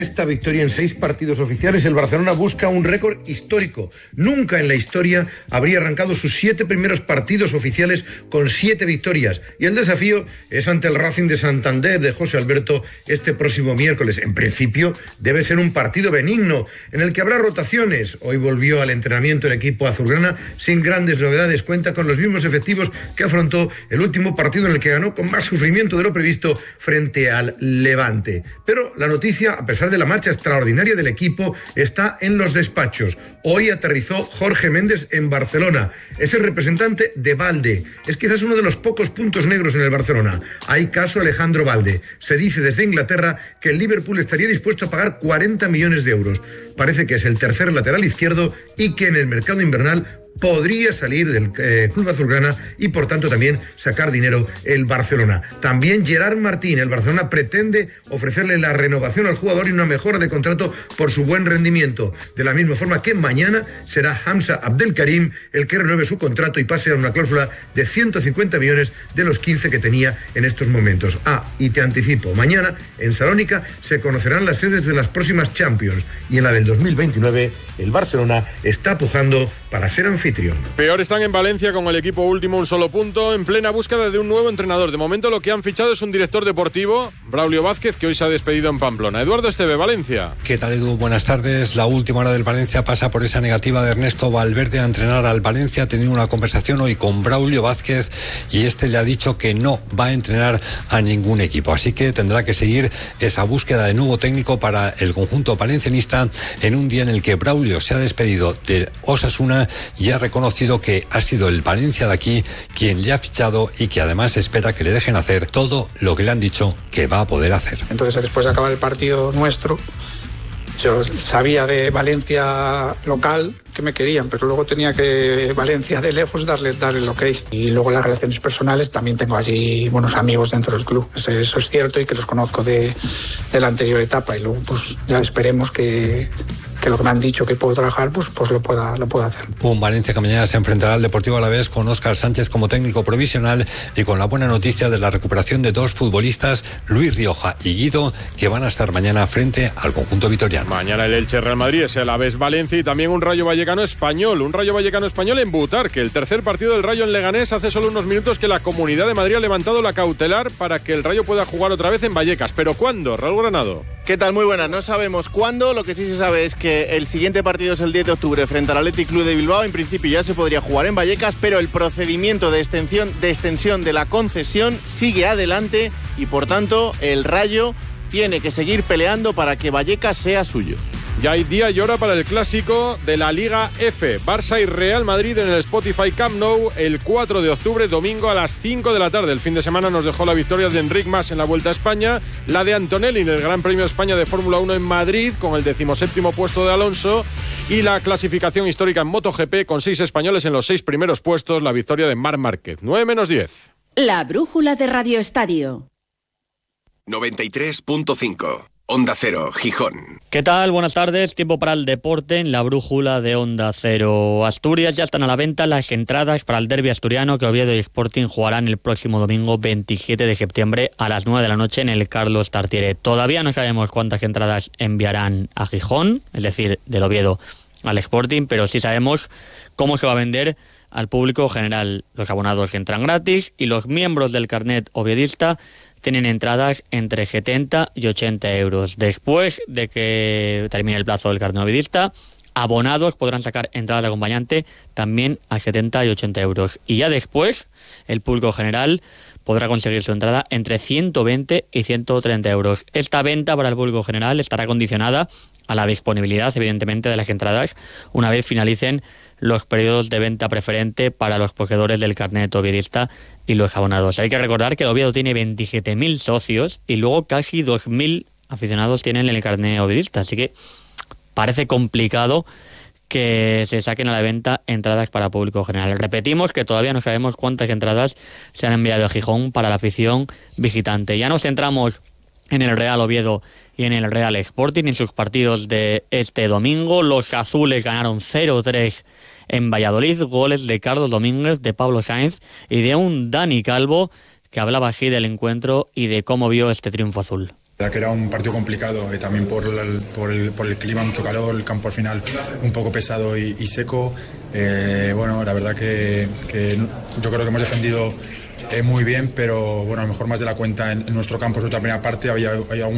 Esta victoria en 6 partidos oficiales, el Barcelona busca un récord histórico. Nunca en la historia habría arrancado sus 7 primeros partidos oficiales con 7 victorias. Y el desafío es ante el Racing de Santander de José Alberto este próximo miércoles. En principio debe ser un partido benigno en el que habrá rotaciones. Hoy volvió al entrenamiento el equipo azulgrana sin grandes novedades. Cuenta con los mismos efectivos que afrontó el último partido en el que ganó con más sufrimiento de lo previsto frente al Levante. Pero la noticia, a pesar de la marcha extraordinaria del equipo, está en los despachos. Hoy aterrizó Jorge Méndez en Barcelona. Es el representante de Valde. Es quizás uno de los pocos puntos negros en el Barcelona. Hay caso Alejandro Valde. Se dice desde Inglaterra que el Liverpool estaría dispuesto a pagar 40 millones de euros. Parece que es el tercer lateral izquierdo y que en el mercado invernal podría salir del club azulgrana y por tanto también sacar dinero el Barcelona. También Gerard Martín, el Barcelona pretende ofrecerle la renovación al jugador y una mejora de contrato por su buen rendimiento. De la misma forma que mañana será Hamza Abdelkarim el que renueve su contrato y pase a una cláusula de 150 millones de los 15 que tenía en estos momentos. Y te anticipo, mañana en Salónica se conocerán las sedes de las próximas Champions y en la del 2029 el Barcelona está pujando para ser anfitrión. Peor están en Valencia con el equipo último, un solo punto, en plena búsqueda de un nuevo entrenador. De momento lo que han fichado es un director deportivo, Braulio Vázquez, que hoy se ha despedido en Pamplona. Eduardo Esteve, Valencia. ¿Qué tal, Edu? Buenas tardes. La última hora del Valencia pasa por esa negativa de Ernesto Valverde a entrenar al Valencia. Ha tenido una conversación hoy con Braulio Vázquez y este le ha dicho que no va a entrenar a ningún equipo. Así que tendrá que seguir esa búsqueda de nuevo técnico para el conjunto valencianista en un día en el que Braulio se ha despedido de Osasuna y ha reconocido que ha sido el Valencia de aquí quien le ha fichado y que además espera que le dejen hacer todo lo que le han dicho que va a poder hacer. Entonces, después de acabar el partido nuestro, yo sabía de Valencia local que me querían, pero luego tenía que Valencia de lejos darle el ok. Y luego las relaciones personales, también tengo allí buenos amigos dentro del club. Eso es cierto y que los conozco de la anterior etapa. Y luego pues ya esperemos que lo que me han dicho que puedo trabajar, pues lo pueda hacer. Un Valencia que mañana se enfrentará al Deportivo Alavés con Óscar Sánchez como técnico provisional y con la buena noticia de la recuperación de 2 futbolistas, Luis Rioja y Guido, que van a estar mañana frente al conjunto vitoriano. Mañana el Elche Real Madrid, es el Alavés Valencia y también un Rayo Vallecano español. Un Rayo Vallecano español en Butarque. El tercer partido del Rayo en Leganés. Hace solo unos minutos que la Comunidad de Madrid ha levantado la cautelar para que el Rayo pueda jugar otra vez en Vallecas. ¿Pero cuándo, Raúl Granado? ¿Qué tal? Muy buenas. No sabemos cuándo. Lo que sí se sabe es que el siguiente partido es el 10 de octubre frente al Athletic Club de Bilbao. En principio ya se podría jugar en Vallecas, pero el procedimiento de extensión de la concesión sigue adelante y por tanto el Rayo tiene que seguir peleando para que Vallecas sea suyo. Ya hay día y hora para el clásico de la Liga F. Barça y Real Madrid en el Spotify Camp Nou el 4 de octubre, domingo a las 5 de la tarde. El fin de semana nos dejó la victoria de Enric Mas en la Vuelta a España, la de Antonelli en el Gran Premio de España de Fórmula 1 en Madrid con el 17º puesto de Alonso y la clasificación histórica en MotoGP con 6 españoles en los 6 primeros puestos, la victoria de Marc Márquez. 9-10. La brújula de Radio Estadio. 93.5. Onda Cero, Gijón. ¿Qué tal? Buenas tardes. Tiempo para el deporte en la brújula de Onda Cero. Asturias, ya están a la venta las entradas para el derbi asturiano que Oviedo y Sporting jugarán el próximo domingo 27 de septiembre a las 9 de la noche en el Carlos Tartiere. Todavía no sabemos cuántas entradas enviarán a Gijón, es decir, del Oviedo al Sporting, pero sí sabemos cómo se va a vender al público general. Los abonados entran gratis y los miembros del carnet oviedista tienen entradas entre 70 y 80 euros. Después de que termine el plazo del carnet ovidista, abonados podrán sacar entradas de acompañante también a 70 y 80 euros. Y ya después, el público general podrá conseguir su entrada entre 120 y 130 euros. Esta venta para el público general estará condicionada a la disponibilidad, evidentemente, de las entradas una vez finalicen los periodos de venta preferente para los poseedores del carnet oviedista y los abonados. Hay que recordar que el Oviedo tiene 27.000 socios y luego casi 2.000 aficionados tienen el carnet oviedista, así que parece complicado que se saquen a la venta entradas para público general. Repetimos que todavía no sabemos cuántas entradas se han enviado a Gijón para la afición visitante. Ya nos centramos en el Real Oviedo y en el Real Sporting en sus partidos de este domingo. Los azules ganaron 0-3 en Valladolid, goles de Carlos Domínguez, de Pablo Sáenz y de un Dani Calvo que hablaba así del encuentro y de cómo vio este triunfo azul. Que era un partido complicado también por el clima, mucho calor, el campo al final un poco pesado y seco. Bueno, la verdad que yo creo que hemos defendido muy bien, pero bueno, a lo mejor más de la cuenta en nuestro campo, en la primera parte había